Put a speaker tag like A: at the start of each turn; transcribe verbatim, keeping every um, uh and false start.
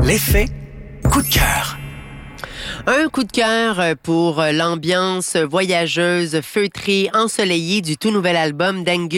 A: L'effet coup de cœur.
B: Un coup de cœur pour l'ambiance voyageuse, feutrée, ensoleillée du tout nouvel album d'Angus